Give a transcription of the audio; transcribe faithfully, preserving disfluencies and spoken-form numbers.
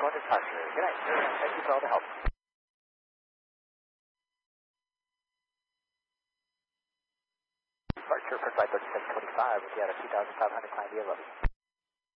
going to departure. Good night, sir. Thank you for all the help. Departure for flight thirty-seven twenty-five. We got a two thousand five hundred climb via Lobby.